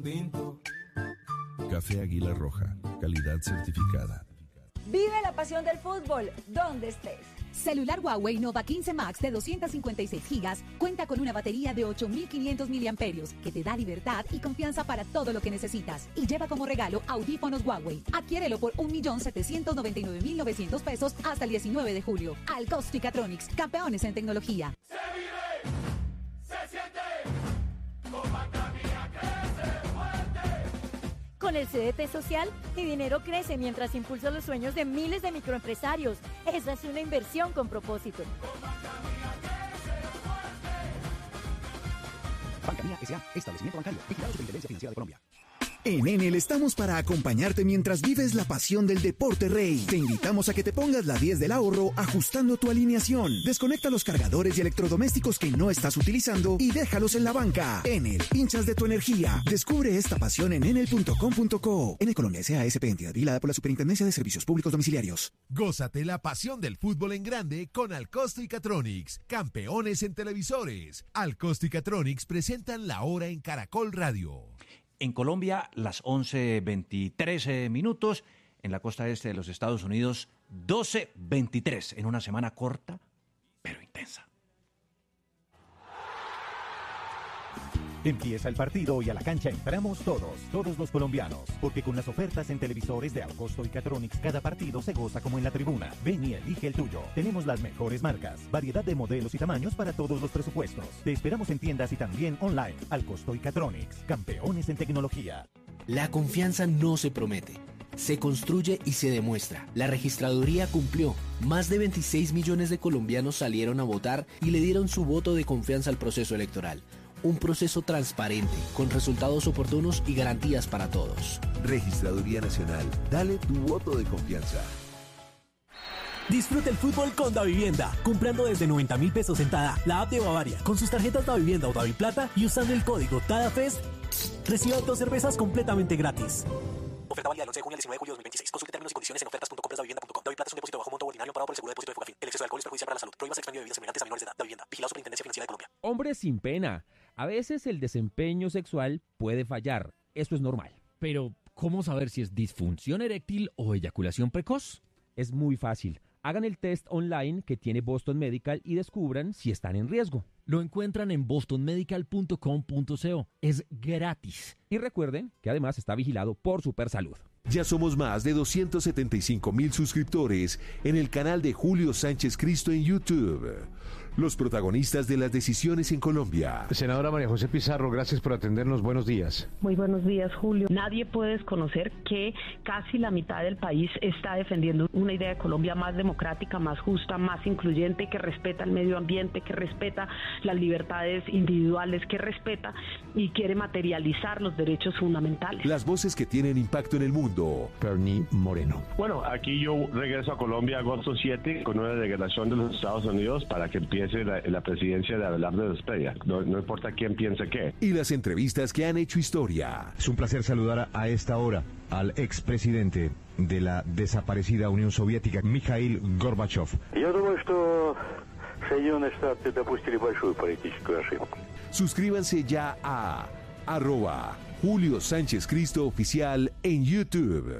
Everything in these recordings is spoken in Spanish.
Café Águila Roja, calidad certificada. Vive la pasión del fútbol, donde estés. Celular Huawei Nova 15 Max de 256 gigas cuenta con una batería de 8.500 miliamperios que te da libertad y confianza para todo lo que necesitas. Y lleva como regalo audífonos Huawei. Adquiérelo por 1.799.900 pesos hasta el 19 de julio. Al Costo y Catronics, campeones en tecnología. Se vive, se siente, con Macamia crece fuerte. Con el CDT social, mi dinero crece mientras impulso los sueños de miles de microempresarios. Esa es una inversión con propósito. Banca Mía S.A. Establecimiento bancario. Vigilado Superintendencia Financiera de Colombia. En Enel estamos para acompañarte mientras vives la pasión del deporte rey. Te invitamos a que te pongas la 10 del ahorro ajustando tu alineación. Desconecta los cargadores y electrodomésticos que no estás utilizando y déjalos en la banca. Enel, hinchas de tu energía. Descubre esta pasión en enel.com.co. Enel Colombia S.A. SP, entidad vigilada por la Superintendencia de Servicios Públicos Domiciliarios. Gózate la pasión del fútbol en grande con Alcosto y Catronics, campeones en televisores. Alcosto y Catronics presentan La Hora en Caracol Radio. En Colombia, las 11:23 minutos. En la costa este de los Estados Unidos, 12:23. En una semana corta, pero intensa. Empieza el partido y a la cancha entramos todos los colombianos, porque con las ofertas en televisores de Alcosto y Catronics, cada partido se goza como en la tribuna. Ven y elige el tuyo. Tenemos las mejores marcas, variedad de modelos y tamaños para todos los presupuestos. Te esperamos en tiendas y también online. Alcosto y Catronics, campeones en tecnología. La confianza no se promete, se construye y se demuestra. La registraduría cumplió. Más de 26 millones de colombianos salieron a votar y le dieron su voto de confianza al proceso electoral. Un proceso transparente, con resultados oportunos y garantías para todos. Registraduría Nacional, dale tu voto de confianza. Disfruta el fútbol con Davivienda, comprando desde 90.000 pesos en Tada, la app de Bavaria, con sus tarjetas Davivienda o Daviplata y usando el código TADAFEST, reciba 2 cervezas completamente gratis. Oferta válida del 11 de junio al 19 de julio de 2026. Consulte términos y condiciones en ofertas.comprasdavivienda.com. Daviplata es un depósito bajo monto ordinario pagado por el seguro de depósito de Fogafín. El exceso de alcohol es perjudicial para la salud. Prohíbas expendio de bebidas semejantes a menores de edad. Davivienda. Vigilado Superintendencia Financiera de Colombia. Hombres sin pena. A veces el desempeño sexual puede fallar. Esto es normal. Pero, ¿cómo saber si es disfunción eréctil o eyaculación precoz? Es muy fácil. Hagan el test online que tiene Boston Medical y descubran si están en riesgo. Lo encuentran en bostonmedical.com.co. Es gratis. Y recuerden que además está vigilado por Supersalud. Ya somos más de 275,000 suscriptores en el canal de Julio Sánchez Cristo en YouTube. Los protagonistas de las decisiones en Colombia. Senadora María José Pizarro, gracias por atendernos. Buenos días. Muy buenos días, Julio. Nadie puede desconocer que casi la mitad del país está defendiendo una idea de Colombia más democrática, más justa, más incluyente, que respeta el medio ambiente, que respeta las libertades individuales, que respeta y quiere materializar los derechos fundamentales. Las voces que tienen impacto en el mundo. Bernie Moreno. Bueno, aquí yo regreso a Colombia agosto 7 con una delegación de los Estados Unidos para que empiece la presidencia de Abelardo Zepeda. No importa quién piense qué. Y las entrevistas que han hecho historia. Es un placer saludar a esta hora al expresidente de la desaparecida Unión Soviética, Mikhail Gorbachev. Я думаю, что Соединенные Штаты допустили большую политическую ошибку. Suscríbanse ya a @Julio Sánchez Cristo Oficial en YouTube.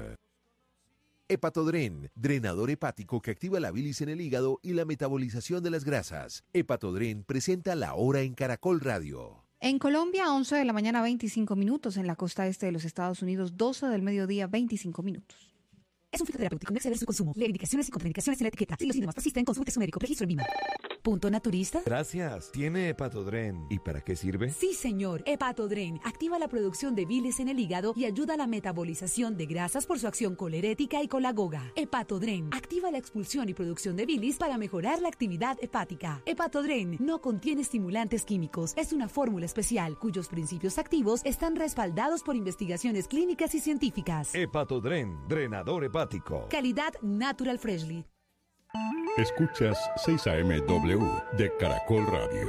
Hepatodren, drenador hepático que activa la bilis en el hígado y la metabolización de las grasas. Hepatodren presenta La Hora en Caracol Radio. En Colombia, 11 de la mañana, 25 minutos. En la costa este de los Estados Unidos, 12 del mediodía, 25 minutos. Es un fitoterapéutico, no exceder su consumo. Lee indicaciones y contraindicaciones en la etiqueta. Si los síntomas persisten, consulte a su médico. Registro en VIMA. ¿Punto naturista? Gracias. ¿Tiene Hepatodren? ¿Y para qué sirve? Sí, señor. Hepatodren activa la producción de bilis en el hígado y ayuda a la metabolización de grasas por su acción colerética y colagoga. Hepatodren activa la expulsión y producción de bilis para mejorar la actividad hepática. Hepatodren no contiene estimulantes químicos. Es una fórmula especial cuyos principios activos están respaldados por investigaciones clínicas y científicas. Hepatodren, drenador hepático. Calidad Natural Freshly. Escuchas 6 AM/W de Caracol Radio.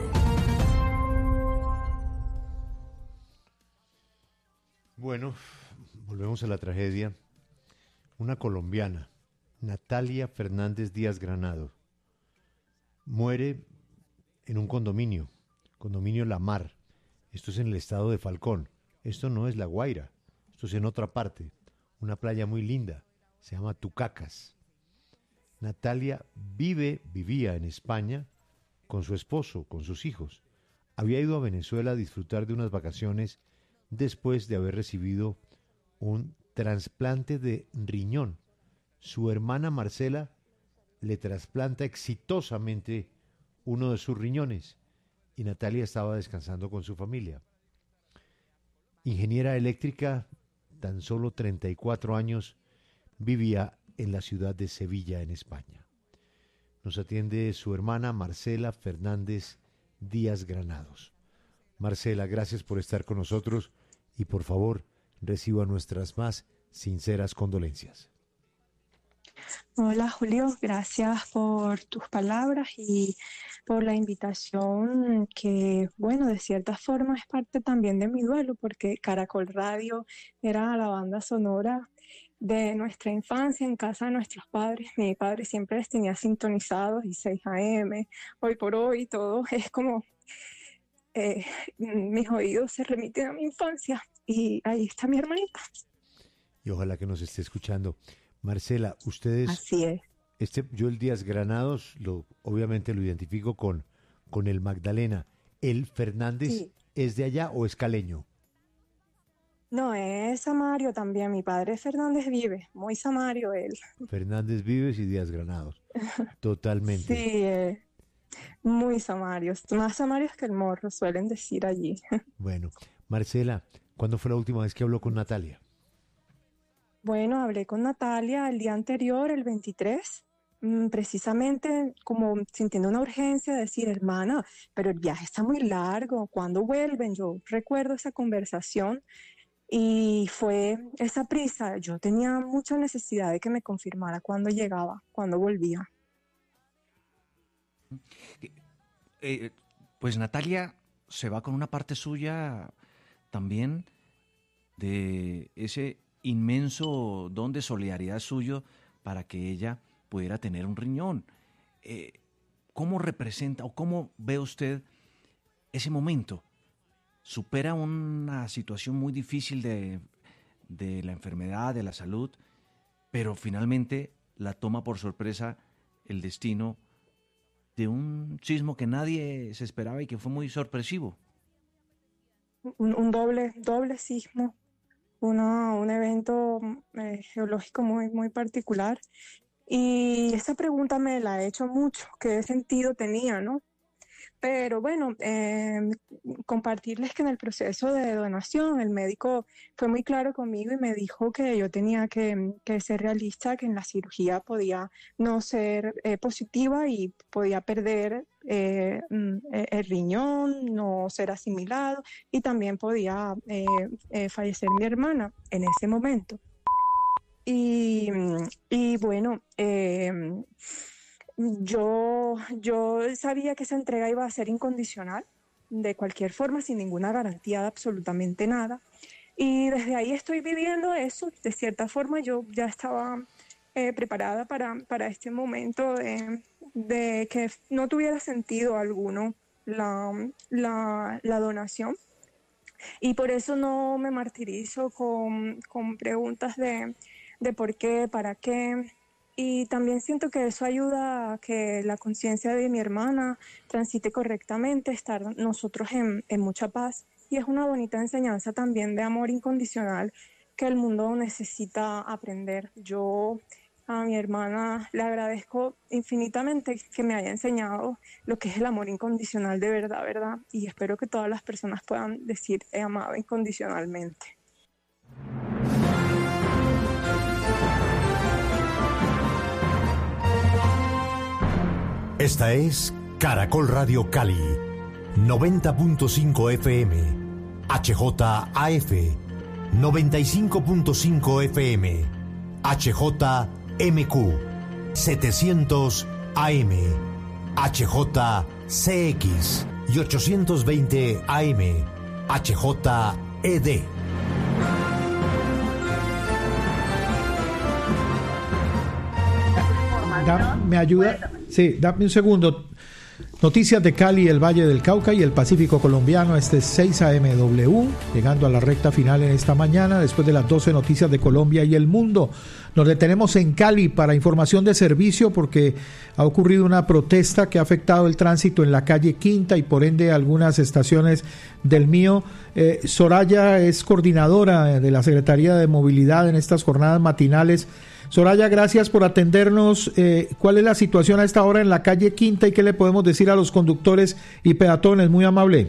Bueno, volvemos a la tragedia. Una colombiana, Natalia Fernández Díaz Granado, muere en un condominio La Mar. Esto es en el estado de Falcón. esto no es La Guaira, esto es en otra parte, una playa muy linda, se llama Tucacas. Natalia vivía en España con su esposo, con sus hijos. Había ido a Venezuela a disfrutar de unas vacaciones después de haber recibido un trasplante de riñón. Su hermana Marcela le trasplanta exitosamente uno de sus riñones y Natalia estaba descansando con su familia. Ingeniera eléctrica, tan solo 34 años, vivía en la ciudad de Sevilla, en España. Nos atiende su hermana Marcela Fernández Díaz Granados. Marcela, gracias por estar con nosotros y por favor reciba nuestras más sinceras condolencias. Hola Julio, gracias por tus palabras y por la invitación que, bueno, de cierta forma es parte también de mi duelo porque Caracol Radio era la banda sonora de nuestra infancia en casa de nuestros padres. Mi padre siempre les tenía sintonizados y 6 AM, hoy por hoy, todo es como mis oídos se remiten a mi infancia y ahí está mi hermanita. Y ojalá que nos esté escuchando. Marcela, ustedes... Así es. Yo el Díaz Granados, obviamente lo identifico con el Magdalena. ¿El Fernández sí es de allá o es caleño? No, es Samario también. Mi padre Fernández Vives, muy Samario él. Fernández Vives y Díaz Granados. Totalmente. Sí, muy Samarios. Más Samarios que el Morro, suelen decir allí. Bueno, Marcela, ¿cuándo fue la última vez que habló con Natalia? Bueno, hablé con Natalia el día anterior, el 23, precisamente como sintiendo una urgencia de decir, hermana, pero el viaje está muy largo, ¿cuándo vuelven? Yo recuerdo esa conversación y fue esa prisa. Yo tenía mucha necesidad de que me confirmara cuándo llegaba, cuándo volvía. Pues Natalia se va con una parte suya también de ese inmenso don de solidaridad suyo para que ella pudiera tener un riñón. ¿Cómo representa o cómo ve usted ese momento? Supera una situación muy difícil de la enfermedad, de la salud, pero finalmente la toma por sorpresa el destino de un sismo que nadie se esperaba y que fue muy sorpresivo. Un doble sismo. Un evento geológico muy particular. Y esa pregunta me la he hecho mucho, ¿qué sentido tenía, no? Pero bueno, compartirles que en el proceso de donación el médico fue muy claro conmigo y me dijo que yo tenía que ser realista, que en la cirugía podía no ser positiva y podía perder el riñón, no ser asimilado y también podía fallecer mi hermana en ese momento. Y bueno, yo sabía que esa entrega iba a ser incondicional, de cualquier forma, sin ninguna garantía de absolutamente nada. Y desde ahí estoy viviendo eso. De cierta forma, yo ya estaba preparada para este momento de que no tuviera sentido alguno la donación. Y por eso no me martirizo con preguntas de por qué, para qué. Y también siento que eso ayuda a que la conciencia de mi hermana transite correctamente, estar nosotros en mucha paz. Y es una bonita enseñanza también de amor incondicional que el mundo necesita aprender. Yo a mi hermana le agradezco infinitamente que me haya enseñado lo que es el amor incondicional de verdad, ¿verdad? Y espero que todas las personas puedan decir he amado incondicionalmente. Esta es Caracol Radio Cali, 90.5 FM, HJAF, 95.5 FM, HJMQ, 700 AM, HJCX y 820 AM, HJED. ¿Me ayuda? Sí, dame un segundo. Noticias de Cali, el Valle del Cauca y el Pacífico colombiano. Este es 6 AM/W, llegando a la recta final en esta mañana, después de las 12 noticias de Colombia y el mundo. Nos detenemos en Cali para información de servicio porque ha ocurrido una protesta que ha afectado el tránsito en la calle Quinta y por ende algunas estaciones del Mío. Soraya es coordinadora de la Secretaría de Movilidad en estas jornadas matinales. Soraya, gracias por atendernos. ¿Cuál es la situación a esta hora en la calle Quinta y qué le podemos decir a los conductores y peatones? Muy amable.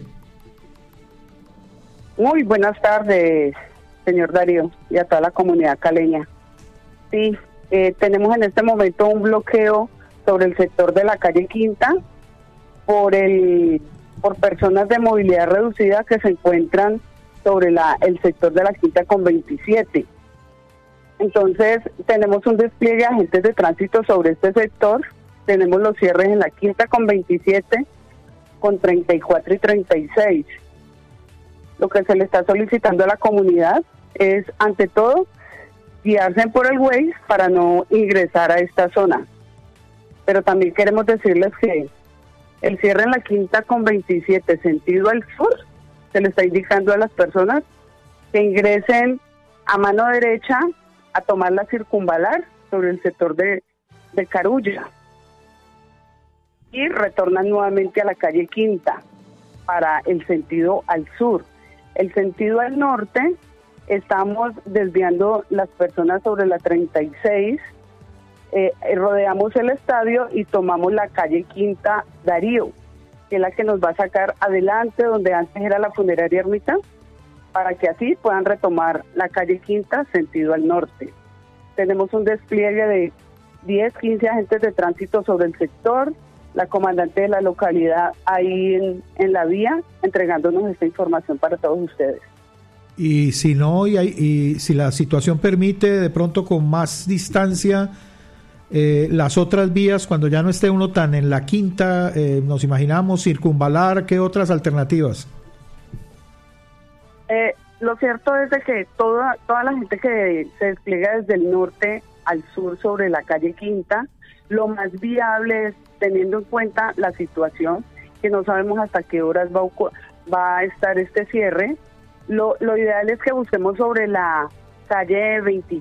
Muy buenas tardes, señor Darío, y a toda la comunidad caleña. Sí, tenemos en este momento un bloqueo sobre el sector de la calle Quinta por personas de movilidad reducida que se encuentran sobre el sector de la Quinta con 27. Entonces, tenemos un despliegue de agentes de tránsito sobre este sector. Tenemos los cierres en la Quinta con 27, con 34 y 36. Lo que se le está solicitando a la comunidad es, ante todo, guiarse por el Waze para no ingresar a esta zona. Pero también queremos decirles que el cierre en la Quinta con 27, sentido al sur, se le está indicando a las personas que ingresen a mano derecha a tomar la circunvalar sobre el sector de Carulla y retornan nuevamente a la calle Quinta para el sentido al sur. El sentido al norte, estamos desviando las personas sobre la 36, rodeamos el estadio y tomamos la calle Quinta Darío, que es la que nos va a sacar adelante donde antes era la funeraria Ermita, para que así puedan retomar la calle Quinta sentido al norte. Tenemos un despliegue de 10, 15 agentes de tránsito sobre el sector, la comandante de la localidad ahí en la vía, entregándonos esta información para todos ustedes. Y si no, y si la situación permite, de pronto con más distancia, las otras vías, cuando ya no esté uno tan en la Quinta, nos imaginamos circunvalar, ¿qué otras alternativas? Lo cierto es de que toda la gente que se despliega desde el norte al sur sobre la calle Quinta, lo más viable es, teniendo en cuenta la situación, que no sabemos hasta qué horas va a estar este cierre, lo ideal es que busquemos sobre la calle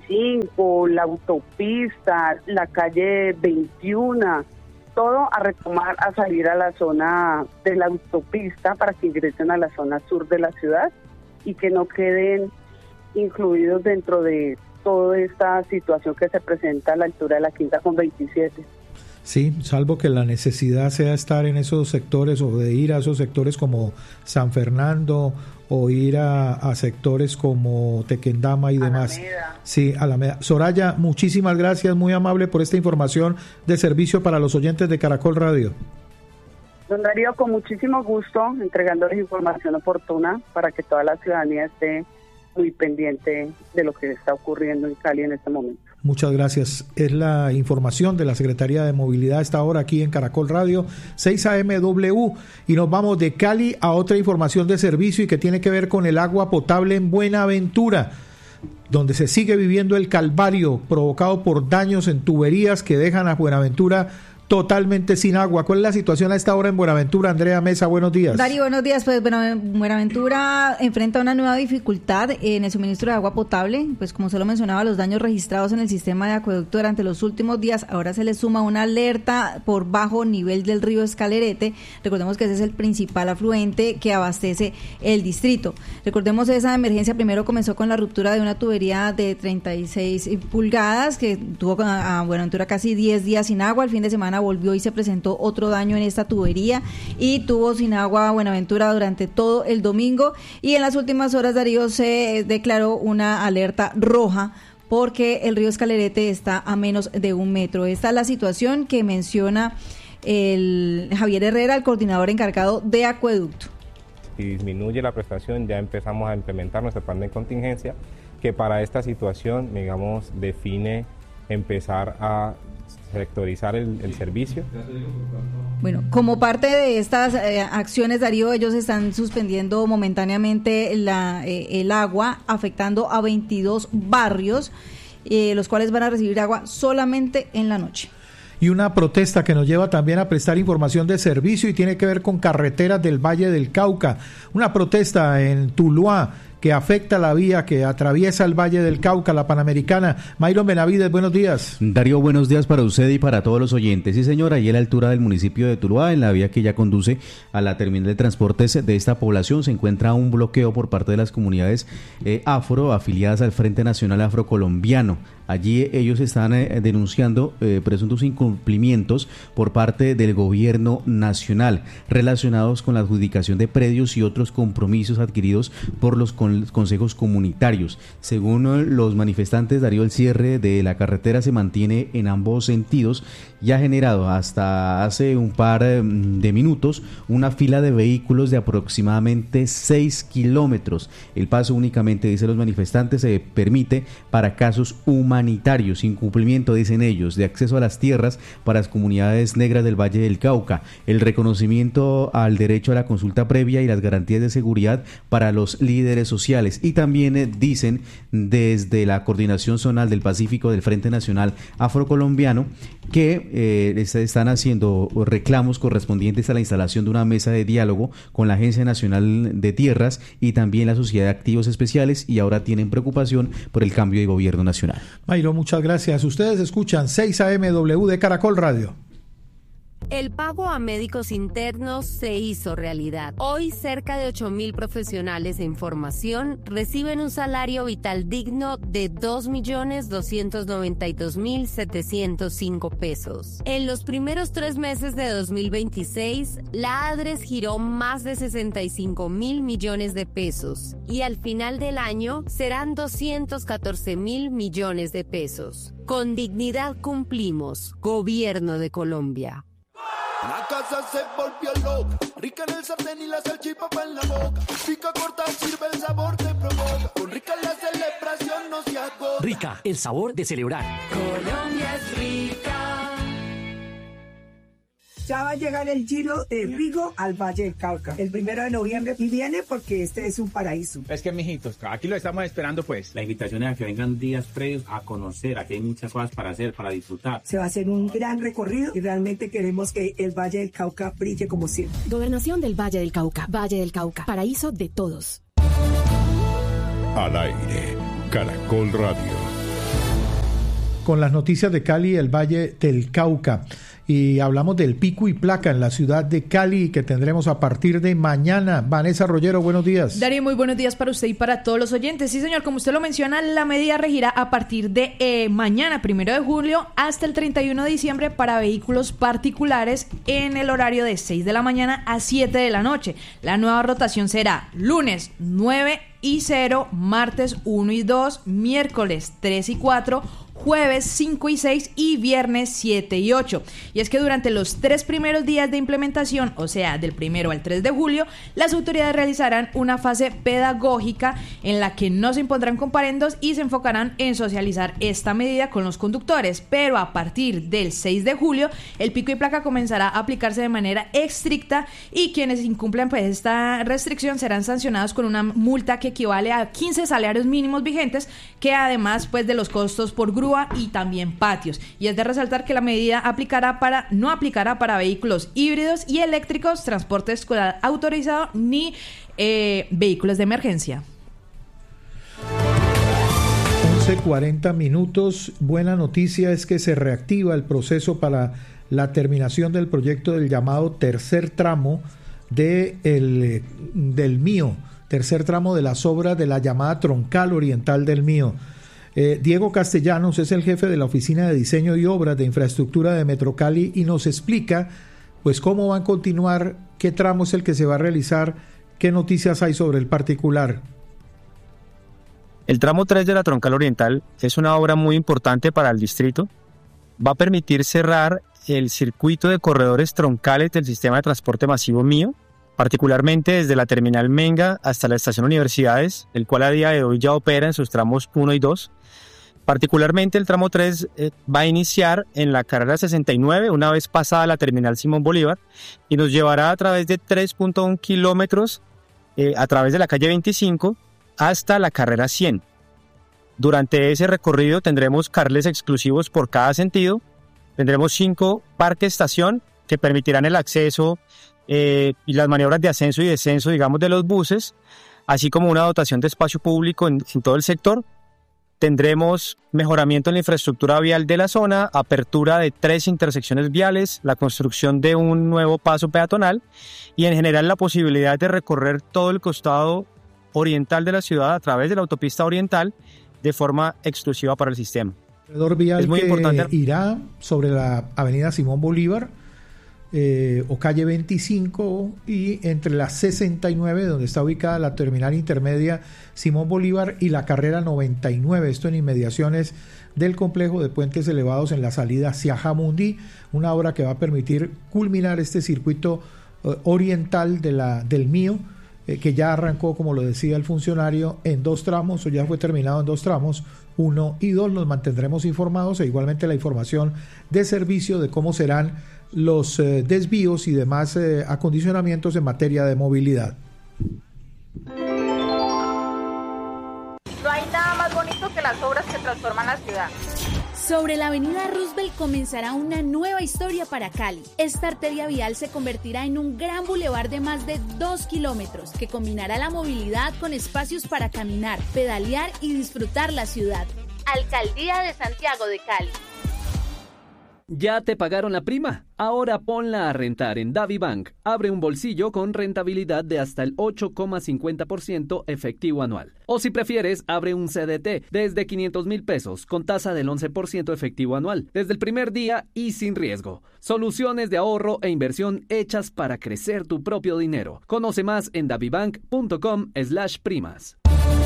25, la autopista, la calle 21, todo a retomar, a salir a la zona de la autopista para que ingresen a la zona sur de la ciudad y que no queden incluidos dentro de toda esta situación que se presenta a la altura de la Quinta con 27. Sí, salvo que la necesidad sea estar en esos sectores o de ir a esos sectores como San Fernando o ir a sectores como Tequendama y demás. Alameda. Sí, Alameda. Soraya, muchísimas gracias, muy amable por esta información de servicio para los oyentes de Caracol Radio. Don Darío, con muchísimo gusto, entregándoles información oportuna para que toda la ciudadanía esté muy pendiente de lo que está ocurriendo en Cali en este momento. Muchas gracias. Es la información de la Secretaría de Movilidad a esta hora aquí en Caracol Radio, 6 AM/W, y nos vamos de Cali a otra información de servicio y que tiene que ver con el agua potable en Buenaventura, donde se sigue viviendo el calvario provocado por daños en tuberías que dejan a Buenaventura totalmente sin agua. ¿Cuál es la situación a esta hora en Buenaventura? Andrea Mesa, buenos días. Darío, buenos días. Pues Buenaventura enfrenta una nueva dificultad en el suministro de agua potable, pues como se lo mencionaba, los daños registrados en el sistema de acueducto durante los últimos días. Ahora se le suma una alerta por bajo nivel del río Escalerete. Recordemos que ese es el principal afluente que abastece el distrito. Recordemos, esa emergencia primero comenzó con la ruptura de una tubería de 36 pulgadas que tuvo a Buenaventura casi 10 días sin agua. El fin de semana volvió y se presentó otro daño en esta tubería y tuvo sin agua Buenaventura durante todo el domingo, y en las últimas horas, Darío, se declaró una alerta roja porque el río Escalerete está a menos de 1 metro. Esta es la situación que menciona el Javier Herrera, el coordinador encargado de acueducto. Si disminuye la prestación, ya empezamos a implementar nuestro plan de contingencia, que para esta situación, digamos, define empezar a sectorizar el servicio. Bueno, como parte de estas acciones, Darío, ellos están suspendiendo momentáneamente el agua, afectando a 22 barrios, los cuales van a recibir agua solamente en la noche. y una protesta que nos lleva también a prestar información de servicio y tiene que ver con carreteras del Valle del Cauca. Una protesta en Tuluá que afecta la vía que atraviesa el Valle del Cauca, la Panamericana. Mayron Benavides, buenos días. Darío, buenos días para usted y para todos los oyentes. Sí, señora, ahí a la altura del municipio de Tuluá, en la vía que ya conduce a la terminal de transportes de esta población, se encuentra un bloqueo por parte de las comunidades afro afiliadas al Frente Nacional Afrocolombiano. Allí ellos están denunciando presuntos incumplimientos por parte del gobierno nacional relacionados con la adjudicación de predios y otros compromisos adquiridos por los consejos comunitarios. Según los manifestantes, Darío, el cierre de la carretera se mantiene en ambos sentidos y ha generado hasta hace un par de minutos una fila de vehículos de aproximadamente 6 kilómetros. El paso únicamente, dicen los manifestantes, se permite para casos humanitarios, incumplimiento, dicen ellos, de acceso a las tierras para las comunidades negras del Valle del Cauca, el reconocimiento al derecho a la consulta previa y las garantías de seguridad para los líderes sociales. Y también dicen desde la Coordinación Zonal del Pacífico del Frente Nacional Afrocolombiano que están haciendo reclamos correspondientes a la instalación de una mesa de diálogo con la Agencia Nacional de Tierras y también la Sociedad de Activos Especiales, y ahora tienen preocupación por el cambio de gobierno nacional. Mayro, muchas gracias. Ustedes escuchan 6 AMW de Caracol Radio. El pago a médicos internos se hizo realidad. Hoy, cerca de 8.000 profesionales en formación reciben un salario vital digno de 2.292.705 pesos. En los primeros 3 meses de 2026, la ADRES giró más de 65.000 millones de pesos y al final del año serán 214.000 millones de pesos. Con dignidad cumplimos. Gobierno de Colombia. La casa se volvió loca, rica en el sartén y la salchipapa en la boca. Pica corta, sirve, el sabor te provoca. Con Rica la celebración no se agota. Rica, el sabor de celebrar. Colombia es rica. Ya va a llegar el Giro de Rigo al Valle del Cauca, el 1 de noviembre, y viene porque este es un paraíso. Es que, mijitos, aquí lo estamos esperando, pues. La invitación es a que vengan días previos a conocer, aquí hay muchas cosas para hacer, para disfrutar. Se va a hacer un gran recorrido y realmente queremos que el Valle del Cauca brille como siempre. Gobernación del Valle del Cauca, Valle del Cauca, paraíso de todos. Al aire, Caracol Radio. Con las noticias de Cali y el Valle del Cauca. Y hablamos del pico y placa en la ciudad de Cali que tendremos a partir de mañana. Vanessa Rollero, buenos días. Darío, muy buenos días para usted y para todos los oyentes. Sí, señor, como usted lo menciona, la medida regirá a partir de mañana, 1 de julio, hasta el 31 de diciembre para vehículos particulares en el horario de 6 de la mañana a 7 de la noche. La nueva rotación será lunes 9 y 0, martes 1 y 2, miércoles 3 y 4, jueves 5 y 6 y viernes 7 y 8. Y es que durante los 3 primeros días de implementación, o sea, del 1 al 3 de julio, las autoridades realizarán una fase pedagógica en la que no se impondrán comparendos y se enfocarán en socializar esta medida con los conductores. Pero a partir del 6 de julio, el pico y placa comenzará a aplicarse de manera estricta y quienes incumplan pues esta restricción serán sancionados con una multa que equivale a 15 salarios mínimos vigentes, que además pues de los costos por grúa y también patios. Y es de resaltar que la medida no aplicará para vehículos híbridos y eléctricos, transporte escolar autorizado ni vehículos de emergencia. 11:40 minutos. Buena noticia es que se reactiva el proceso para la terminación del proyecto del llamado tercer tramo del Mío, tercer tramo de las obras de la llamada Troncal Oriental del Mío. Diego Castellanos es el jefe de la Oficina de Diseño y Obras de Infraestructura de Metrocali y nos explica pues cómo van a continuar, qué tramo es el que se va a realizar, qué noticias hay sobre el particular. El tramo 3 de la Troncal Oriental es una obra muy importante para el distrito. Va a permitir cerrar el circuito de corredores troncales del sistema de transporte masivo Mío, particularmente desde la terminal Menga hasta la estación Universidades, el cual a día de hoy ya opera en sus tramos 1 y 2. Particularmente el tramo 3 va a iniciar en la carrera 69, una vez pasada la terminal Simón Bolívar, y nos llevará a través de 3.1 kilómetros a través de la calle 25 hasta la carrera 100. Durante ese recorrido tendremos carriles exclusivos por cada sentido, Tendremos 5 parques estación que permitirán el acceso y las maniobras de ascenso y descenso, digamos, de los buses, así como una dotación de espacio público en todo el sector. Tendremos mejoramiento en la infraestructura vial de la zona, apertura de 3 intersecciones viales, la construcción de un nuevo paso peatonal y en general la posibilidad de recorrer todo el costado oriental de la ciudad a través de la autopista oriental de forma exclusiva para el sistema. Corredor vial es muy que importante. irá sobre la avenida Simón Bolívar o calle 25 y entre la 69, donde está ubicada la terminal intermedia Simón Bolívar, y la carrera 99, esto en inmediaciones del complejo de puentes elevados en la salida hacia Jamundí, una obra que va a permitir culminar este circuito oriental del Mío, que ya arrancó, como lo decía el funcionario, en 2 tramos, o ya fue terminado en 2 tramos, 1 y 2. Los mantendremos informados, e igualmente la información de servicio de cómo serán los desvíos y demás acondicionamientos en materia de movilidad. No hay nada más bonito que las obras que transforman la ciudad. Sobre la avenida Roosevelt comenzará una nueva historia para Cali. Esta arteria vial se convertirá en un gran bulevar de más de 2 kilómetros que combinará la movilidad con espacios para caminar, pedalear y disfrutar la ciudad. Alcaldía de Santiago de Cali. ¿Ya te pagaron la prima? Ahora ponla a rentar en DaviBank. Abre un bolsillo con rentabilidad de hasta el 8,50% efectivo anual. O si prefieres, abre un CDT desde 500,000 pesos con tasa del 11% efectivo anual, desde el primer día y sin riesgo. Soluciones de ahorro e inversión hechas para crecer tu propio dinero. Conoce más en davibank.com/primas.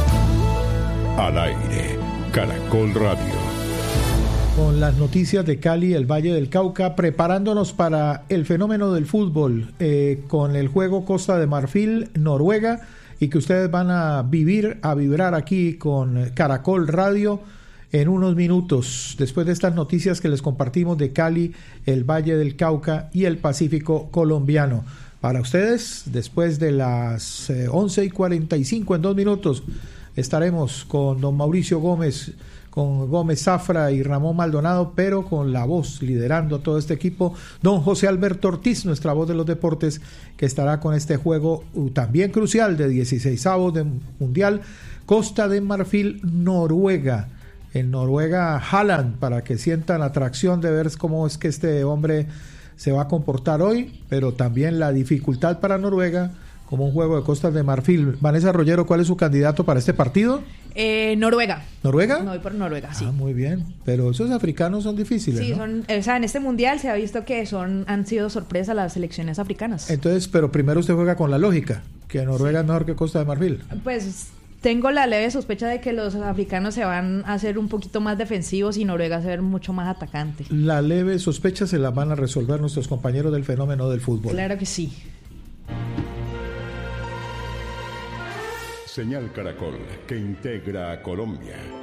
Al aire, Caracol Radio. Con las noticias de Cali, el Valle del Cauca, preparándonos para el fenómeno del fútbol, con el juego Costa de Marfil-Noruega, y que ustedes van a vibrar aquí con Caracol Radio en unos minutos, después de estas noticias que les compartimos de Cali, el Valle del Cauca y el Pacífico colombiano. Para ustedes, después de las 11:45, en 2 minutos, estaremos con don Mauricio Gómez, con Gómez Zafra y Ramón Maldonado, pero con la voz liderando todo este equipo, don José Alberto Ortiz, nuestra voz de los deportes, que estará con este juego también crucial de 16avos de Mundial, Costa de Marfil, Noruega. En Noruega, Haaland, para que sientan atracción de ver cómo es que este hombre se va a comportar hoy, pero también la dificultad para Noruega como un juego de Costa de Marfil. Vanessa Rollero, ¿cuál es su candidato para este partido? Noruega. ¿Noruega? No, voy por Noruega, sí. Ah, muy bien. Pero esos africanos son difíciles, sí, ¿no? o sea, en este mundial se ha visto que han sido sorpresa las selecciones africanas. Entonces, pero primero usted juega con la lógica, que Noruega es mejor que Costa de Marfil. Pues tengo la leve sospecha de que los africanos se van a hacer un poquito más defensivos y Noruega se va a ver mucho más atacante. La leve sospecha se la van a resolver nuestros compañeros del fenómeno del fútbol. Claro que sí. Señal Caracol, que integra a Colombia.